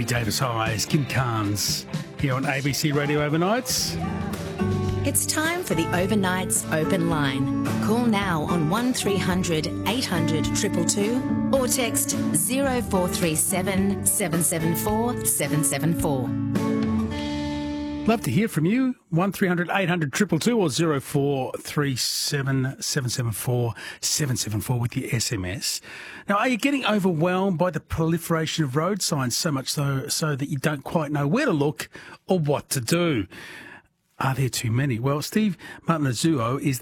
Davis Highs, Kim Carnes, here on ABC Radio Overnights. It's time for the Overnights Open Line. Call now on 1300 800 222 or text 0437 774 774. Love to hear from you. 1300 800 222 or 0437 774 774 with your SMS. Now, are you getting overwhelmed by the proliferation of road signs so much so that you don't quite know where to look or what to do? Are there too many? Well, Steve Martinazuo is